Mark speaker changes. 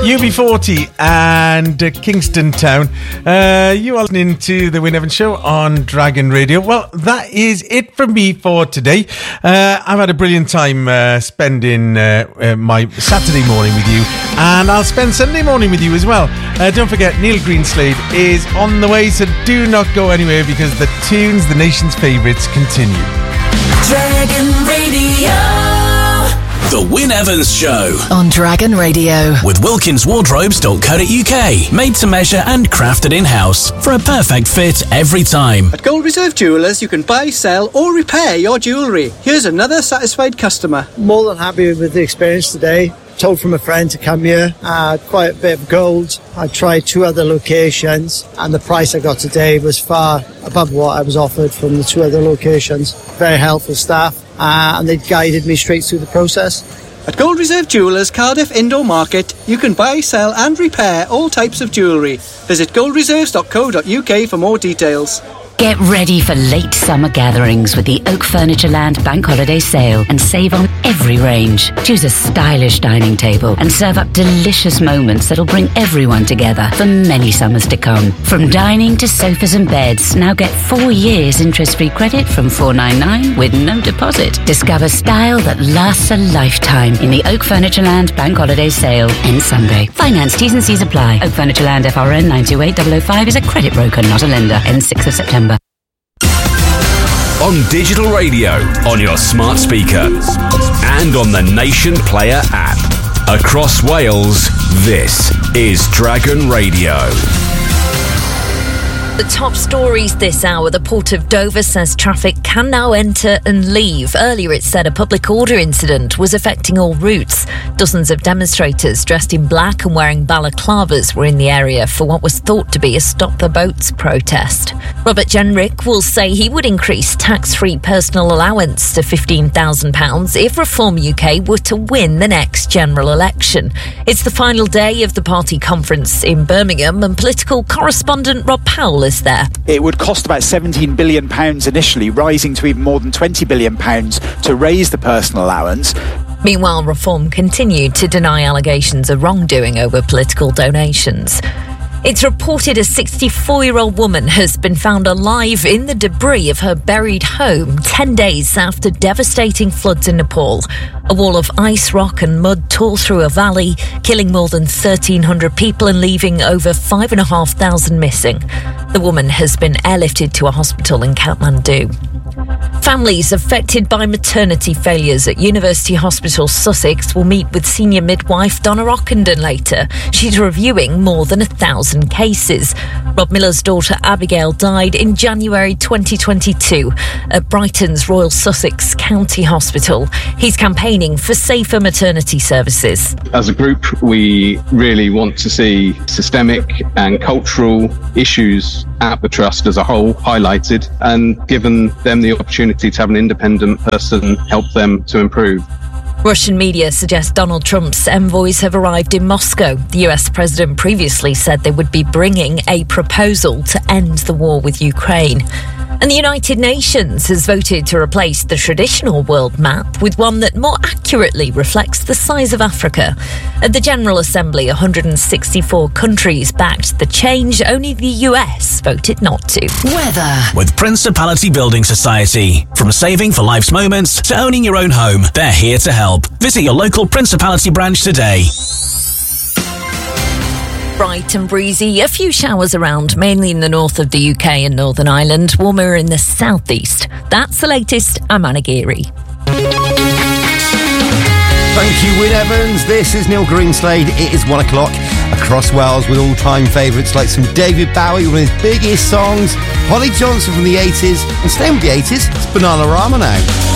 Speaker 1: UB40 and Kingston Town. You are listening to the Wyn Evans Show on Dragon Radio. Well, that is it from me for today. I've had a brilliant time spending my Saturday morning with you, and I'll spend Sunday morning with you as well. Don't forget, Neil Greenslade is on the way, so do not go anywhere because the tunes, the nation's favourites, continue.
Speaker 2: Dragon Radio.
Speaker 3: The Wyn Evans Show
Speaker 4: on Dragon Radio
Speaker 3: with WilkinsWardrobes.co.uk. Made to measure and crafted in-house for a perfect fit every time.
Speaker 5: At Gold Reserve Jewellers, you can buy, sell or repair your jewellery. Here's another satisfied customer.
Speaker 6: More than happy with the experience today. Told from a friend to come here. Quite a bit of gold. I tried 2 other locations and the price I got today was far above what I was offered from the 2 other locations. Very helpful staff. And they guided me straight through the process.
Speaker 5: At Gold Reserve Jewellers, Cardiff Indoor Market, you can buy, sell and repair all types of jewellery. Visit goldreserves.co.uk for more details.
Speaker 7: Get ready for late summer gatherings with the Oak Furniture Land Bank Holiday Sale and save on every range. Choose a stylish dining table and serve up delicious moments that'll bring everyone together for many summers to come. From dining to sofas and beds, now get 4 years interest-free credit from $499 with no deposit. Discover style that lasts a lifetime in the Oak Furniture Land Bank Holiday Sale. Ends Sunday. Finance T's and C's apply. Oak Furniture Land FRN 928005 is a credit broker, not a lender. Ends 6th of September.
Speaker 3: On digital radio, on your smart speaker, and on the Nation Player app. Across Wales, this is Dragon Radio.
Speaker 8: The top stories this hour. The Port of Dover says traffic can now enter and leave. Earlier it said a public order incident was affecting all routes. Dozens of demonstrators dressed in black and wearing balaclavas were in the area for what was thought to be a Stop the Boats protest. Robert Jenrick will say he would increase tax-free personal allowance to £15,000 if Reform UK were to win the next general election. It's the final day of the party conference in Birmingham and political correspondent Rob Powell is there.
Speaker 9: It would cost about £17 billion initially, rising to even more than £20 billion to raise the personal allowance.
Speaker 8: Meanwhile, Reform continued to deny allegations of wrongdoing over political donations. It's reported a 64-year-old woman has been found alive in the debris of her buried home 10 days after devastating floods in Nepal. A wall of ice, rock and mud tore through a valley, killing more than 1,300 people and leaving over 5,500 missing. The woman has been airlifted to a hospital in Kathmandu. Families affected by maternity failures at University Hospital Sussex will meet with senior midwife Donna Ockenden later. She's reviewing more than 1,000 cases. Rob Miller's daughter Abigail died in January 2022 at Brighton's Royal Sussex County Hospital. He's campaigning for safer maternity services.
Speaker 10: As a group, we really want to see systemic and cultural issues at the Trust as a whole highlighted and given them the opportunity to have an independent person help them to improve.
Speaker 8: Russian media suggest Donald Trump's envoys have arrived in Moscow. The US president previously said they would be bringing a proposal to end the war with Ukraine. And the United Nations has voted to replace the traditional world map with one that more accurately reflects the size of Africa. At the General Assembly, 164 countries backed the change. Only the US voted not to.
Speaker 4: Weather
Speaker 3: with Principality Building Society. From saving for life's moments to owning your own home, they're here to help. Visit your local Principality branch today.
Speaker 8: Bright and breezy, a few showers around, mainly in the north of the UK and Northern Ireland, warmer in the southeast. That's the latest. I'm Anna Geary.
Speaker 11: Thank you, Wyn Evans. This is Neil Greenslade. It is 1 o'clock across Wales with all-time favourites like some David Bowie, one of his biggest songs, Holly Johnson from the 80s, and staying with the 80s, it's Bananarama now.